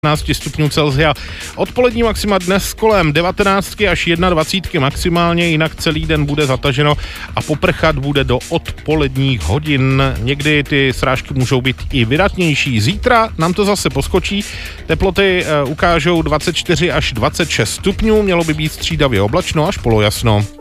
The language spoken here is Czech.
15 stupňů Celsia. Odpolední maxima dnes kolem 19 až 21 maximálně, jinak celý den bude zataženo a poprchat bude do odpoledních hodin. Někdy ty srážky můžou být i vydatnější. Zítra nám to zase poskočí. Teploty ukážou 24 až 26 stupňů, mělo by být střídavě oblačno až polojasno.